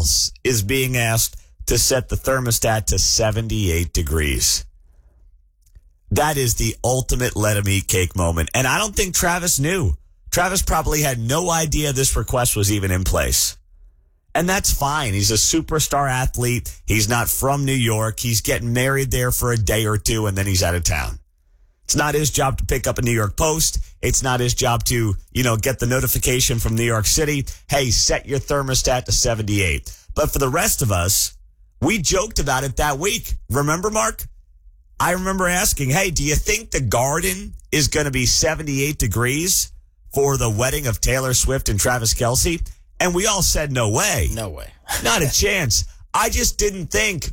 else is being asked to set the thermostat to 78 degrees. That is the ultimate let him eat cake moment. And I don't think Travis knew. Travis probably had no idea this request was even in place. And that's fine. He's a superstar athlete. He's not from New York. He's getting married there for a day or two, and then he's out of town. It's not his job to pick up a New York Post. It's not his job to, get the notification from New York City. Hey, set your thermostat to 78. But for the rest of us, we joked about it that week. Remember, Mark? I remember asking, hey, do you think the Garden is going to be 78 degrees for the wedding of Taylor Swift and Travis Kelce? And we all said, no way. No way. Not a chance. I just didn't think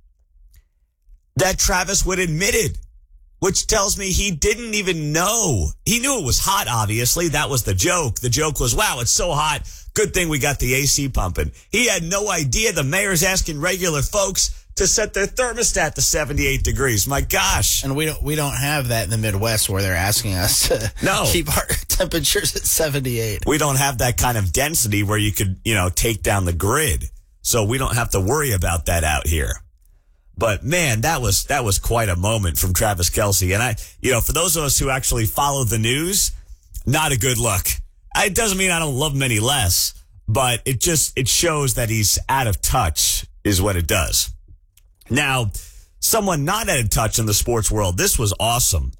that Travis would admit it, which tells me he didn't even know. He knew it was hot, obviously. That was the joke. The joke was, wow, it's so hot. Good thing we got the AC pumping. He had no idea the mayor's asking regular folks to set their thermostat to 78 degrees. My gosh. And we don't have that in the Midwest where they're asking us to keep our temperatures at 78. We don't have that kind of density where you could, take down the grid. So we don't have to worry about that out here. But man, that was quite a moment from Travis Kelce. And for those of us who actually follow the news, not a good look. It doesn't mean I don't love him any less, but it shows that he's out of touch is what it does. Now, someone not out of touch in the sports world, this was awesome.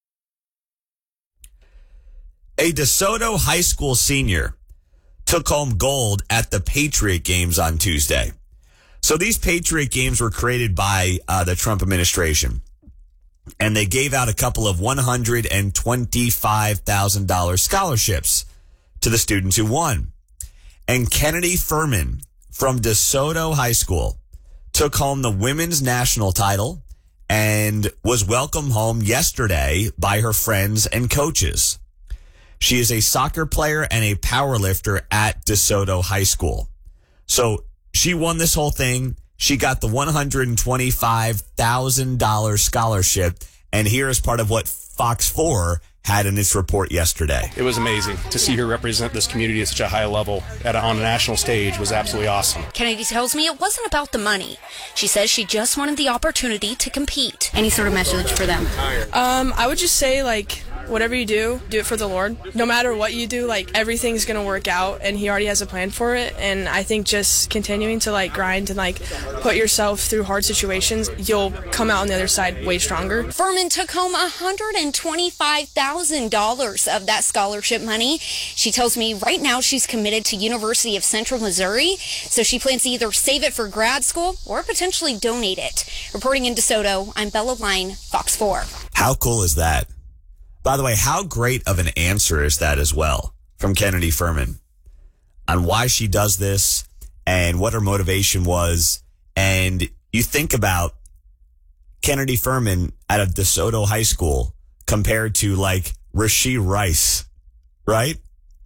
A DeSoto High School senior took home gold at the Patriot Games on Tuesday. So these Patriot Games were created by the Trump administration, and they gave out a couple of $125,000 scholarships to the students who won. And Kennedy Furman from DeSoto High School took home the women's national title and was welcomed home yesterday by her friends and coaches. She is a soccer player and a powerlifter at DeSoto High School. So she won this whole thing. She got the $125,000 scholarship. And here is part of what Fox 4 had in its report yesterday. It was amazing to see her represent this community at such a high level on a national stage was absolutely awesome. Kennedy tells me it wasn't about the money. She says she just wanted the opportunity to compete. Any sort of message for them? I would just say, whatever you do it for the Lord. No matter what you do, everything's going to work out, and he already has a plan for it. And I think just continuing to, grind and, put yourself through hard situations, you'll come out on the other side way stronger. Furman took home $125,000 of that scholarship money. She tells me right now she's committed to University of Central Missouri, so she plans to either save it for grad school or potentially donate it. Reporting in DeSoto, I'm Bella Line, Fox 4. How cool is that? By the way, how great of an answer is that as well from Kennedy Furman on why she does this and what her motivation was. And you think about Kennedy Furman out of DeSoto High School compared to Rashee Rice, right?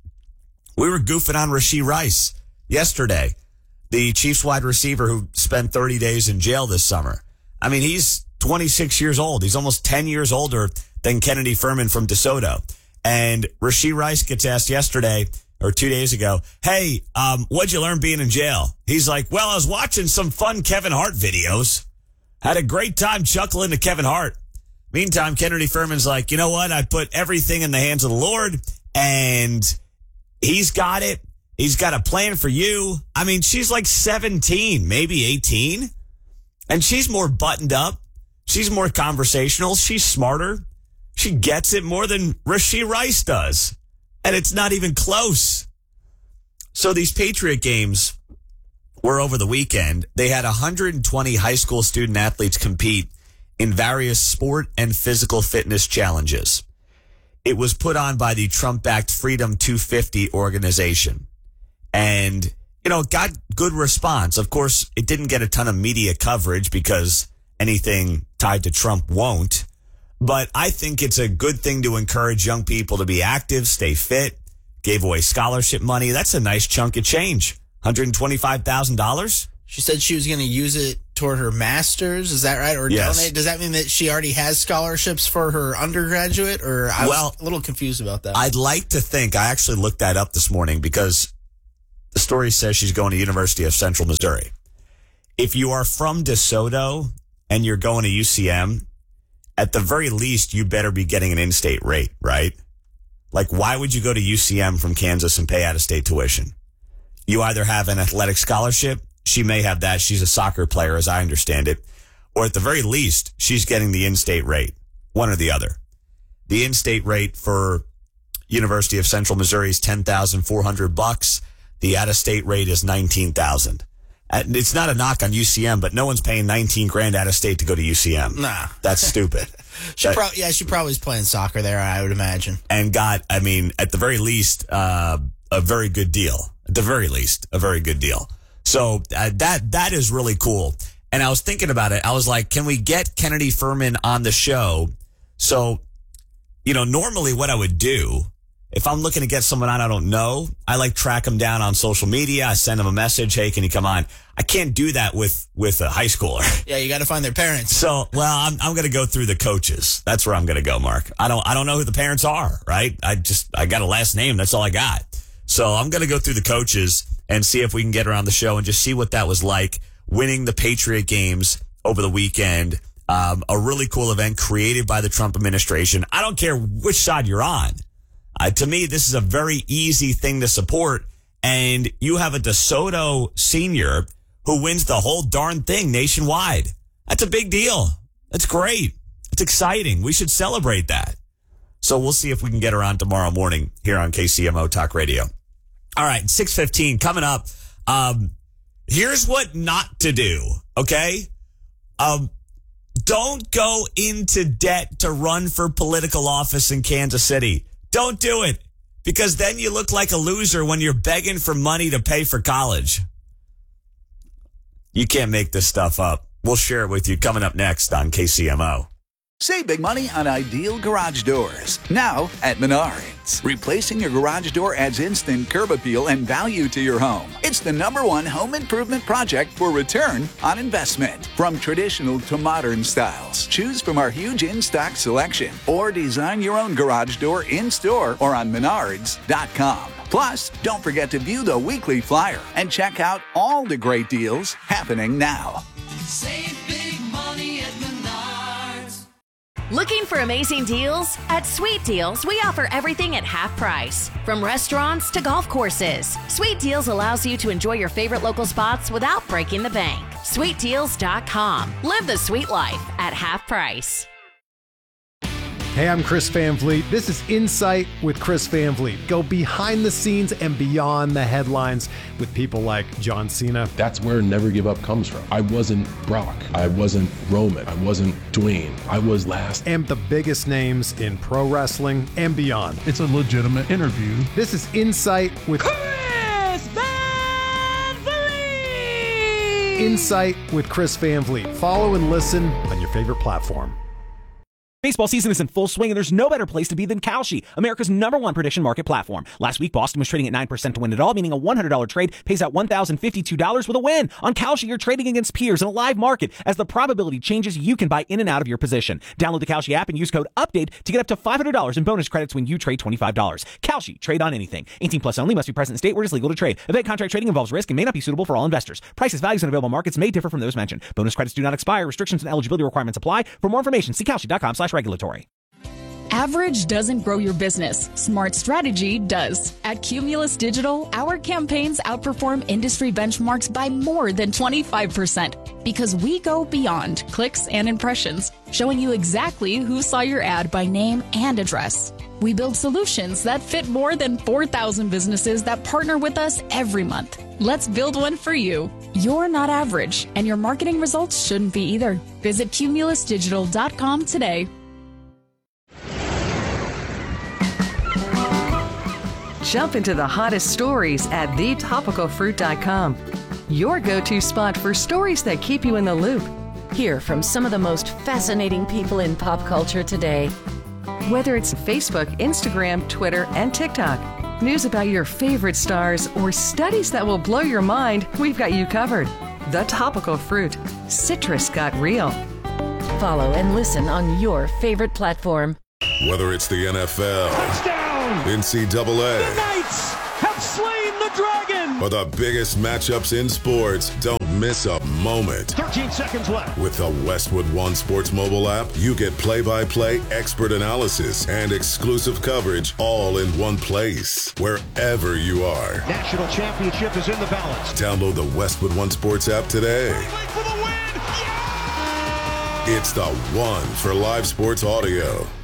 We were goofing on Rashee Rice yesterday, the Chiefs wide receiver who spent 30 days in jail this summer. I mean, he's 26 years old. He's almost 10 years older than Kennedy Furman from DeSoto. And Rashee Rice gets asked yesterday or 2 days ago, hey, what'd you learn being in jail? He's like, well, I was watching some fun Kevin Hart videos. Had a great time chuckling to Kevin Hart. Meantime, Kennedy Furman's like, you know what? I put everything in the hands of the Lord, and he's got it. He's got a plan for you. I mean, she's 17, maybe 18, and she's more buttoned up. She's more conversational. She's smarter. She gets it more than Rashee Rice does. And it's not even close. So these Patriot Games were over the weekend. They had 120 high school student athletes compete in various sport and physical fitness challenges. It was put on by the Trump-backed Freedom 250 organization. And, got good response. Of course, it didn't get a ton of media coverage because anything tied to Trump won't. But I think it's a good thing to encourage young people to be active, stay fit, gave away scholarship money. That's a nice chunk of change. $125,000? She said she was going to use it toward her master's. Is that right? Or yes. Donate? Does that mean that she already has scholarships for her undergraduate? Or I was a little confused about that. I'd like to think, I actually looked that up this morning because The story says she's going to University of Central Missouri. If you are from DeSoto and you're going to UCM, at the very least, you better be getting an in-state rate, right? Like, why would you go to UCM from Kansas and pay out-of-state tuition? You either have an athletic scholarship. She may have that. She's a soccer player, as I understand it. Or at the very least, she's getting the in-state rate, one or the other. The in-state rate for University of Central Missouri is $10,400. The out-of-state rate is $19,000. It's not a knock on UCM, but no one's paying $19,000 out of state to go to UCM. Nah, that's stupid. She probably is playing soccer there, I would imagine, and got, I mean, at the very least, a very good deal. At the very least, a very good deal. So that is really cool. And I was thinking about it. I was like, can we get Kennedy Furman on the show? So, normally what I would do, if I'm looking to get someone on I don't know, I track them down on social media. I send them a message. Hey, can you come on? I can't do that with a high schooler. Yeah, you got to find their parents. So, I'm going to go through the coaches. That's where I'm going to go, Mark. I don't know who the parents are, right? I got a last name. That's all I got. So I'm going to go through the coaches and see if we can get her on the show and just see what that was like winning the Patriot games over the weekend. A really cool event created by the Trump administration. I don't care which side you're on. To me, this is a very easy thing to support. And you have a DeSoto senior who wins the whole darn thing nationwide. That's a big deal. That's great. It's exciting. We should celebrate that. So we'll see if we can get her on tomorrow morning here on KCMO Talk Radio. All right, 6:15 coming up. Here's what not to do, okay? Don't go into debt to run for political office in Kansas City. Don't do it, because then you look like a loser when you're begging for money to pay for college. You can't make this stuff up. We'll share it with you coming up next on KCMO. Save big money on Ideal Garage Doors, now at Menards. Replacing your garage door adds instant curb appeal and value to your home. It's the #1 home improvement project for return on investment. From traditional to modern styles, choose from our huge in-stock selection or design your own garage door in-store or on Menards.com. Plus, don't forget to view the weekly flyer and check out all the great deals happening now. Save big money at Menards. Looking for amazing deals? At Sweet Deals, we offer everything at half price. From restaurants to golf courses, Sweet Deals allows you to enjoy your favorite local spots without breaking the bank. SweetDeals.com. Live the sweet life at half price. Hey, I'm Chris Van Vliet. This is Insight with Chris Van Vliet. Go behind the scenes and beyond the headlines with people like John Cena. That's where Never Give Up comes from. I wasn't Brock. I wasn't Roman. I wasn't Dwayne. I was last. And the biggest names in pro wrestling and beyond. It's a legitimate interview. This is Insight with Chris Van Vliet. Insight with Chris Van Vliet. Follow and listen on your favorite platform. Baseball season is in full swing, and there's no better place to be than Kalshi, America's #1 prediction market platform. Last week, Boston was trading at 9% to win it all, meaning a $100 trade pays out $1,052 with a win. On Kalshi, you're trading against peers in a live market. As the probability changes, you can buy in and out of your position. Download the Kalshi app and use code UPDATE to get up to $500 in bonus credits when you trade $25. Kalshi, trade on anything. 18 plus only, must be present in state where it is legal to trade. Event contract trading involves risk and may not be suitable for all investors. Prices, values, and available markets may differ from those mentioned. Bonus credits do not expire. Restrictions and eligibility requirements apply. For more information, see Kalshi.com/regulatory. Average doesn't grow your business. Smart strategy does. At Cumulus Digital, our campaigns outperform industry benchmarks by more than 25% because we go beyond clicks and impressions, showing you exactly who saw your ad by name and address. We build solutions that fit more than 4,000 businesses that partner with us every month. Let's build one for you. You're not average, and your marketing results shouldn't be either. Visit cumulusdigital.com today. Jump into the hottest stories at thetopicalfruit.com. Your go-to spot for stories that keep you in the loop. Hear from some of the most fascinating people in pop culture today. Whether it's Facebook, Instagram, Twitter, and TikTok, news about your favorite stars, or studies that will blow your mind, we've got you covered. The Topical Fruit. Citrus got real. Follow and listen on your favorite platform. Whether it's the NFL, touchdown, NCAA, the Knights have slain the dragon, For the biggest matchups in sports, don't miss a moment. 13 seconds left. With the Westwood One Sports mobile app, you get play-by-play expert analysis and exclusive coverage all in one place, wherever you are. National championship is in the balance. Download the Westwood One Sports app today. For the win! Yeah! It's the one for live sports audio.